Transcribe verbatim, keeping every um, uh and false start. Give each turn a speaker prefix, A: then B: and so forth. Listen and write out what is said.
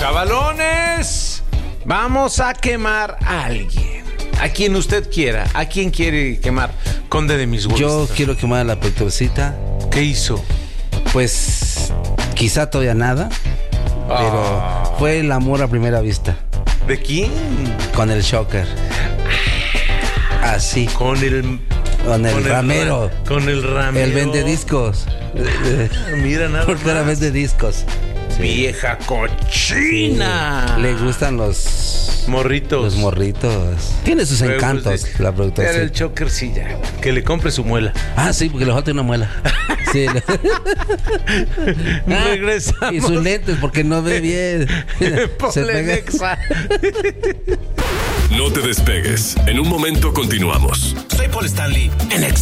A: Chavalones, vamos a quemar a alguien. A quien usted quiera. ¿A quién quiere quemar? Conde de mis
B: Yo
A: gustos.
B: quiero quemar a la Petrosita.
A: ¿Qué hizo?
B: Pues quizá todavía nada, pero
A: Ah.
B: fue el amor a primera vista
A: ¿De quién?
B: con el Shocker. Así,
A: Con el...
B: con el
A: con
B: ramero,
A: ra- Con el ramero.
B: el vende discos.
A: Mira nada
B: Porque ahora
A: más.
B: vende discos.
A: Vieja cochina.
B: Le gustan los
A: Morritos.
B: los morritos. Tiene sus
A: Juegos
B: encantos,
A: de-
B: la productora.
A: Era
B: sí.
A: el choker, sí, ya. Que le compre su muela.
B: Ah, sí, porque le falta una muela. Sí. Ah,
A: Regresamos.
B: y sus lentes, porque no ve bien. Se
A: Ponle
B: pega.
A: Nexa.
C: No te despegues. En un momento continuamos.
D: Soy Paul Stanley en Exa.